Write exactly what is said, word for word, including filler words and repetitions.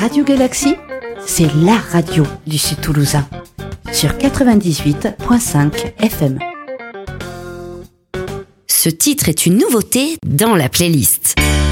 Radio Galaxie, c'est la radio du Sud Toulousain, sur quatre-vingt-dix-huit virgule cinq F M. Ce titre est une nouveauté dans la playlist.